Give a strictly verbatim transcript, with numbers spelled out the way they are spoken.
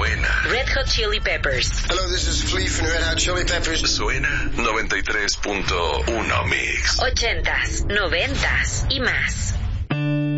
Suena. Red Hot Chili Peppers. Hello, this is Flea from Red Hot Chili Peppers. Suena noventa y tres punto uno Mix. Ochentas, noventas y más.